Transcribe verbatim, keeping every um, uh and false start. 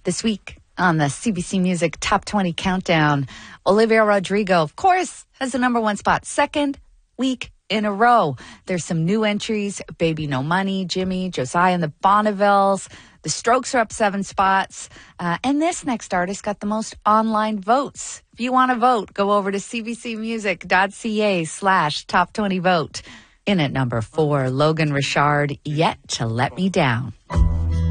This week on the C B C Music Top twenty Countdown, Olivia Rodrigo, of course, has the number one spot. Second week in a row. There's some new entries. Baby No Money, Jimmy, Josiah and the Bonnevilles. The Strokes are up seven spots. Uh, and this next artist got the most online votes. If you want to vote, go over to cbcmusic.ca slash top 20 vote. In at number four, Logan Richard, Yet to Let Me Down.